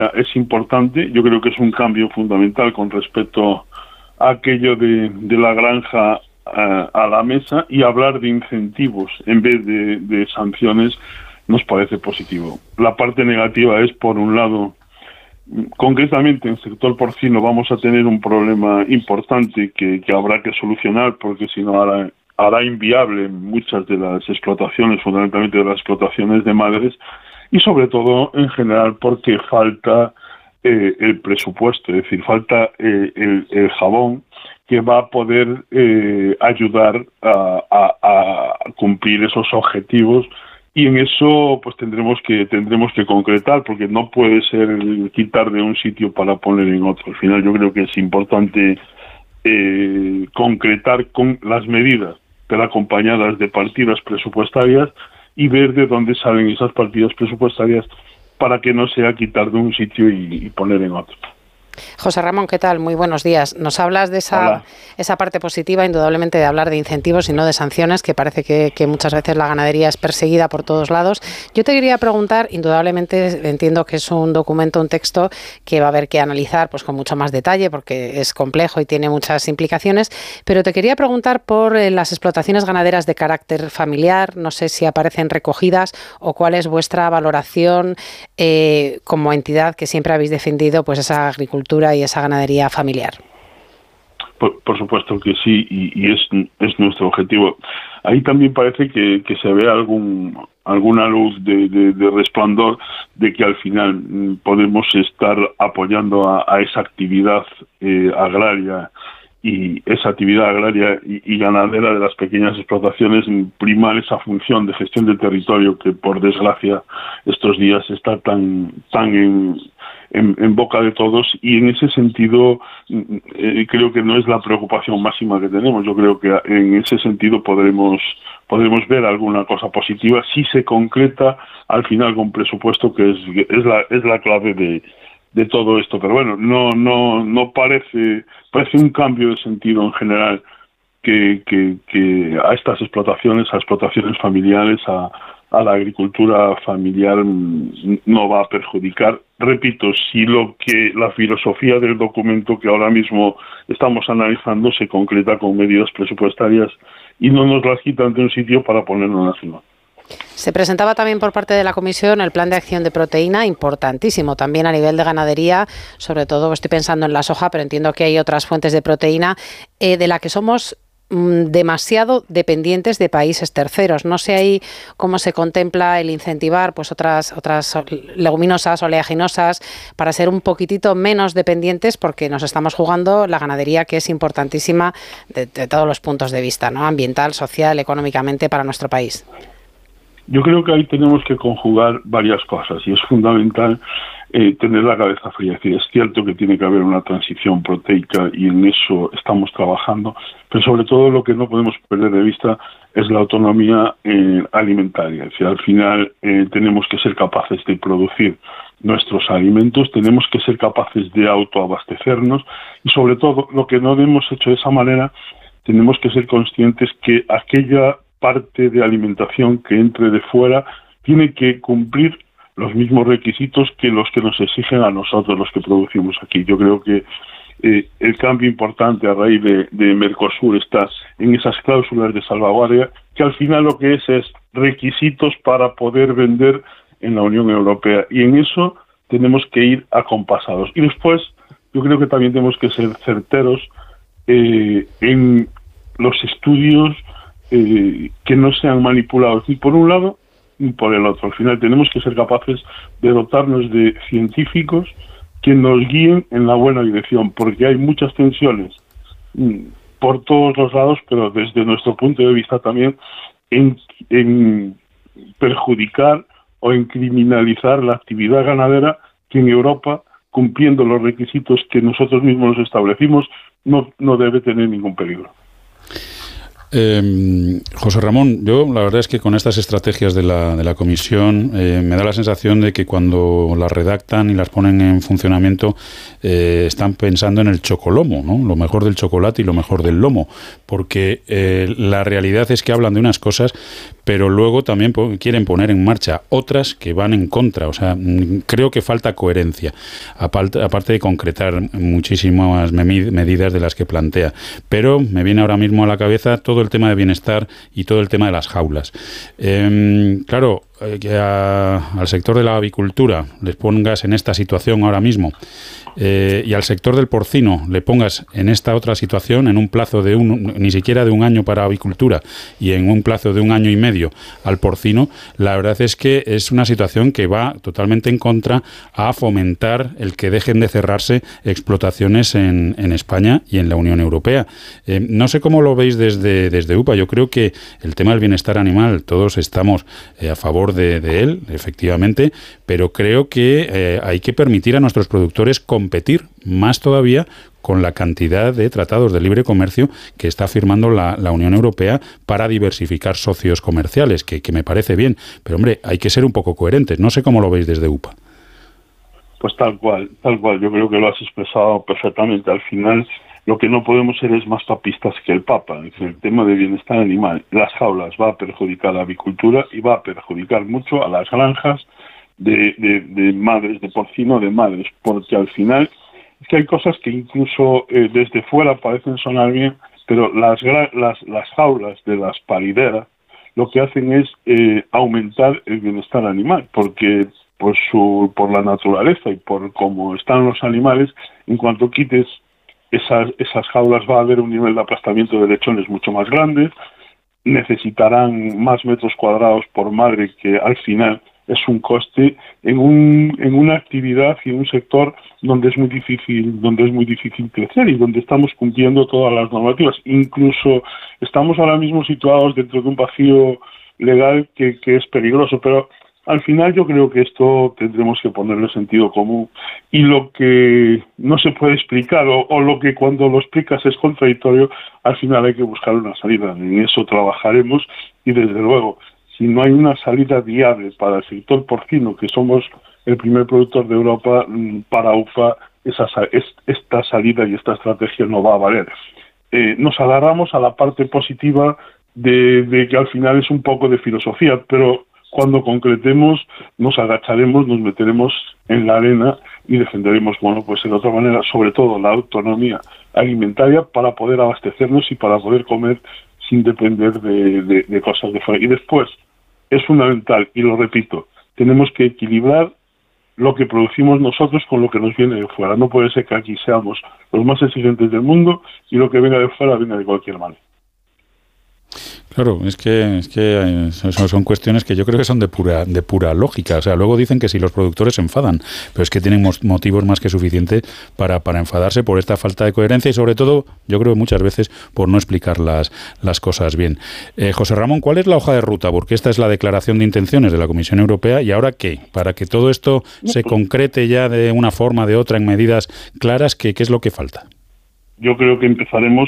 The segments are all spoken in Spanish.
es importante. Yo creo que es un cambio fundamental con respecto a aquello de la granja a la mesa, y hablar de incentivos en vez de sanciones nos parece positivo. La parte negativa es, por un lado, concretamente en el sector porcino vamos a tener un problema importante que habrá que solucionar, porque si no hará inviable muchas de las explotaciones, fundamentalmente de las explotaciones de madres, y sobre todo en general porque falta el presupuesto, es decir, falta el jabón que va a poder ayudar a cumplir esos objetivos, y en eso pues tendremos que concretar, porque no puede ser quitar de un sitio para poner en otro. Al final yo creo que es importante concretar con las medidas, pero acompañadas de partidas presupuestarias, y ver de dónde salen esas partidas presupuestarias para que no sea quitar de un sitio y poner en otro. José Ramón, ¿qué tal? Muy buenos días. Nos hablas de esa parte positiva, indudablemente, de hablar de incentivos y no de sanciones, que parece que muchas veces la ganadería es perseguida por todos lados. Yo te quería preguntar, indudablemente entiendo que es un documento, un texto que va a haber que analizar pues con mucho más detalle, porque es complejo y tiene muchas implicaciones, pero te quería preguntar por las explotaciones ganaderas de carácter familiar. No sé si aparecen recogidas o cuál es vuestra valoración como entidad que siempre habéis defendido pues esa agricultura y esa ganadería familiar. Por supuesto que sí, y es nuestro objetivo. Ahí también parece que se ve alguna luz de resplandor de que al final podemos estar apoyando a esa actividad agraria, y esa actividad agraria y ganadera de las pequeñas explotaciones, primar esa función de gestión del territorio que, por desgracia, estos días está tan en boca de todos, y en ese sentido creo que no es la preocupación máxima que tenemos. Yo creo que en ese sentido podremos ver alguna cosa positiva si se concreta al final con presupuesto, que es la clave de todo esto. Pero bueno, no parece un cambio de sentido en general que a estas explotaciones, a explotaciones familiares, a la agricultura familiar no va a perjudicar. Repito, si la filosofía del documento que ahora mismo estamos analizando se concreta con medidas presupuestarias y no nos las quitan de un sitio para ponerlo en la ciudad. Se presentaba también por parte de la Comisión el plan de acción de proteína, importantísimo también a nivel de ganadería, sobre todo estoy pensando en la soja, pero entiendo que hay otras fuentes de proteína de la que somos demasiado dependientes de países terceros. No sé ahí cómo se contempla el incentivar pues otras leguminosas, oleaginosas, para ser un poquitito menos dependientes, porque nos estamos jugando la ganadería, que es importantísima de todos los puntos de vista, ¿no? Ambiental, social, económicamente para nuestro país. Yo creo que ahí tenemos que conjugar varias cosas, y es fundamental tener la cabeza fría. Es decir, es cierto que tiene que haber una transición proteica, y en eso estamos trabajando, pero sobre todo lo que no podemos perder de vista es la autonomía alimentaria. Es decir, al final tenemos que ser capaces de producir nuestros alimentos, tenemos que ser capaces de autoabastecernos, y sobre todo, lo que no hemos hecho de esa manera, tenemos que ser conscientes que aquella parte de alimentación que entre de fuera tiene que cumplir los mismos requisitos que los que nos exigen a nosotros, los que producimos aquí. Yo creo que el cambio importante a raíz de Mercosur está en esas cláusulas de salvaguardia, que al final lo que es requisitos para poder vender en la Unión Europea, y en eso tenemos que ir acompasados. Y después yo creo que también tenemos que ser certeros en los estudios que no sean manipulados ni por un lado ni por el otro. Al final tenemos que ser capaces de dotarnos de científicos que nos guíen en la buena dirección, porque hay muchas tensiones por todos los lados, pero desde nuestro punto de vista también en perjudicar o en criminalizar la actividad ganadera, que en Europa, cumpliendo los requisitos que nosotros mismos nos establecimos, no debe tener ningún peligro. José Ramón, yo la verdad es que con estas estrategias de la Comisión me da la sensación de que cuando las redactan y las ponen en funcionamiento están pensando en el chocolomo, ¿no? Lo mejor del chocolate y lo mejor del lomo, porque la realidad es que hablan de unas cosas, pero luego también quieren poner en marcha otras que van en contra. O sea, creo que falta coherencia, aparte de concretar muchísimas medidas de las que plantea. Pero me viene ahora mismo a la cabeza todo el tema de bienestar y todo el tema de las jaulas. Claro, que al sector de la avicultura les pongas en esta situación ahora mismo y al sector del porcino le pongas en esta otra situación en un plazo de ni siquiera de un año para avicultura y en un plazo de 1 año y medio al porcino, la verdad es que es una situación que va totalmente en contra a fomentar el que dejen de cerrarse explotaciones en España y en la Unión Europea. No sé cómo lo veis desde UPA. Yo creo que el tema del bienestar animal, todos estamos a favor de él, efectivamente, pero creo que hay que permitir a nuestros productores competir más todavía con la cantidad de tratados de libre comercio que está firmando la Unión Europea para diversificar socios comerciales, que me parece bien, pero hombre, hay que ser un poco coherentes. No sé cómo lo veis desde UPA. Pues tal cual, yo creo que lo has expresado perfectamente. Al final, lo que no podemos ser es más papistas que el Papa. El tema de bienestar animal, las jaulas va a perjudicar a la avicultura y va a perjudicar mucho a las granjas de madres de porcino, de madres, porque al final es que hay cosas que incluso desde fuera parecen sonar bien, pero las jaulas de las parideras lo que hacen es aumentar el bienestar animal, porque por la naturaleza y por cómo están los animales, en cuanto quites esas jaulas va a haber un nivel de aplastamiento de lechones mucho más grande, necesitarán más metros cuadrados por madre, que al final es un coste en una actividad y en un sector donde es muy difícil crecer y donde estamos cumpliendo todas las normativas. Incluso estamos ahora mismo situados dentro de un vacío legal que es peligroso, pero al final yo creo que esto tendremos que ponerle sentido común, y lo que no se puede explicar o lo que cuando lo explicas es contradictorio, al final hay que buscar una salida. En eso trabajaremos y desde luego, si no hay una salida viable para el sector porcino, que somos el primer productor de Europa, para UPA esta salida y esta estrategia no va a valer. Nos agarramos a la parte positiva de que al final es un poco de filosofía, pero cuando concretemos nos agacharemos, nos meteremos en la arena y defenderemos, pues de otra manera, sobre todo la autonomía alimentaria para poder abastecernos y para poder comer sin depender de cosas de fuera. Y después, es fundamental, y lo repito, tenemos que equilibrar lo que producimos nosotros con lo que nos viene de fuera. No puede ser que aquí seamos los más exigentes del mundo y lo que venga de fuera venga de cualquier manera. Claro, es que son cuestiones que yo creo que son de pura lógica. O sea, luego dicen que si los productores se enfadan, pero es que tienen motivos más que suficientes para enfadarse por esta falta de coherencia y sobre todo, yo creo que muchas veces por no explicar las cosas bien. José Ramón, ¿cuál es la hoja de ruta? Porque esta es la declaración de intenciones de la Comisión Europea y ahora ¿qué? Para que todo esto se concrete ya de una forma o de otra en medidas claras, ¿qué es lo que falta? Yo creo que empezaremos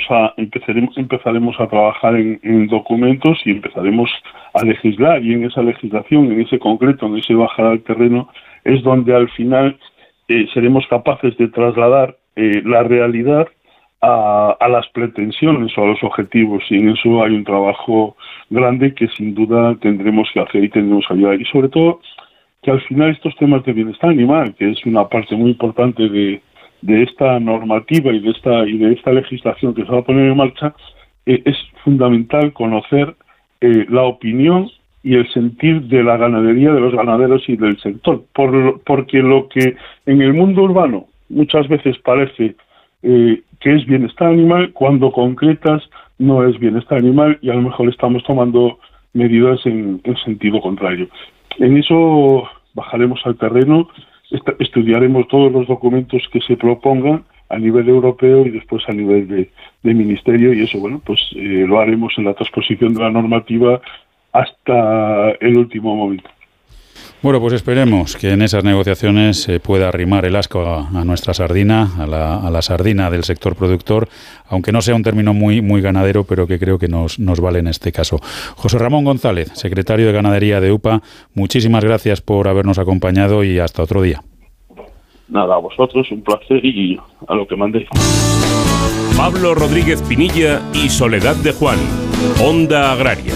a trabajar en documentos y empezaremos a legislar, y en esa legislación, en ese concreto, en ese bajar al terreno, es donde al final seremos capaces de trasladar la realidad a las pretensiones o a los objetivos, y en eso hay un trabajo grande que sin duda tendremos que hacer y tendremos que ayudar. Y sobre todo que al final estos temas de bienestar animal, que es una parte muy importante de esta normativa y de esta legislación que se va a poner en marcha, es fundamental conocer la opinión y el sentir de la ganadería, de los ganaderos y del sector, porque lo que en el mundo urbano muchas veces parece que es bienestar animal, cuando concretas no es bienestar animal y a lo mejor estamos tomando medidas en sentido contrario. En eso bajaremos al terreno, estudiaremos todos los documentos que se propongan a nivel europeo y después a nivel de ministerio, y eso, lo haremos en la transposición de la normativa hasta el último momento. Bueno, pues esperemos que en esas negociaciones se pueda arrimar el asco a nuestra sardina, a la sardina del sector productor, aunque no sea un término muy ganadero, pero que creo que nos vale en este caso. José Ramón González, secretario de Ganadería de UPA, muchísimas gracias por habernos acompañado y hasta otro día. Nada, a vosotros, un placer y a lo que mandéis. Pablo Rodríguez Pinilla y Soledad de Juan, Onda Agraria.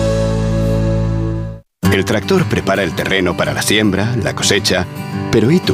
El tractor prepara el terreno para la siembra, la cosecha, pero ¿y tú?